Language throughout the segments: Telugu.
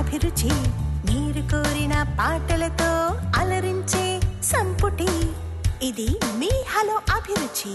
అభిరుచి మీరు కోరిన పాటలతో అలరించే సంపుటి ఇది మీ హలో అభిరుచి.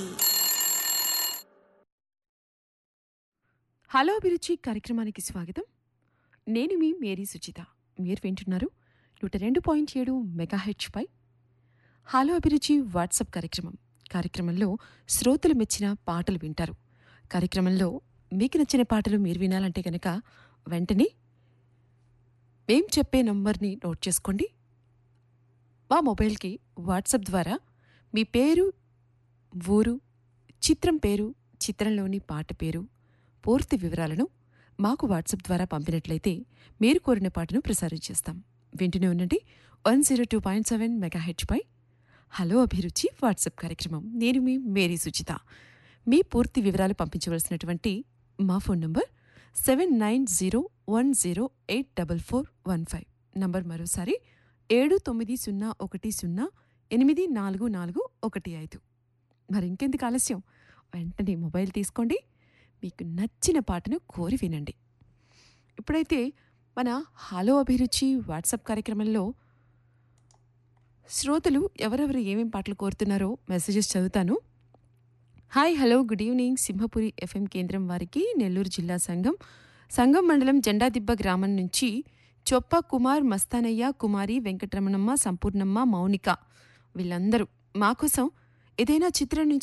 హలో అభిరుచి కార్యక్రమానికి స్వాగతం. నేను మీ మేరీ సుచిత. మీరు వింటున్నారు 102.7 మెగాహెచ్ పై హలో అభిరుచి వాట్సాప్ కార్యక్రమంలో శ్రోతలు మెచ్చిన పాటలు వింటారు. కార్యక్రమంలో మీకు నచ్చిన పాటలు మీరు వినాలంటే కనుక వెంటనే మేం చెప్పే నంబర్ని నోట్ చేసుకోండి. మా మొబైల్కి వాట్సాప్ ద్వారా మీ పేరు, ఊరు, చిత్రం పేరు, చిత్రంలోని పాట పేరు, పూర్తి వివరాలను మాకు వాట్సాప్ ద్వారా పంపినట్లయితే మీరు కోరిన పాటను ప్రసారం చేస్తాం. వింటూనే ఉండండి 102.7 మెగాహెచ్ పై హలో అభిరుచి వాట్సాప్ కార్యక్రమం. నేను మీ మేరీ సుచిత. మీ పూర్తి వివరాలు పంపించవలసినటువంటి మా ఫోన్ నంబర్ 7901084415. నంబర్ మరోసారి 7901084415. మరి ఇంకెందుకు ఆలస్యం, వెంటనే మొబైల్ తీసుకోండి, మీకు నచ్చిన పాటను కోరి వినండి. ఇప్పుడైతే మన హలో అభిరుచి వాట్సాప్ కార్యక్రమంలో శ్రోతలు ఎవరెవరు ఏమేం పాటలు కోరుతున్నారో మెసేజెస్ చదువుతాను. Hi, hello, good evening. Simhapuri FM కేంద్రం వారికి నెల్లూరు జిల్లా సంగం మండలం జెండాదిబ్బ గ్రామం నుంచి చొప్ప కుమార్, మస్తానయ్య, కుమారి, వెంకటరమణమ్మ, సంపూర్ణమ్మ, మౌనిక వీళ్ళందరూ మా కోసం ఏదైనా చిత్రం నుంచి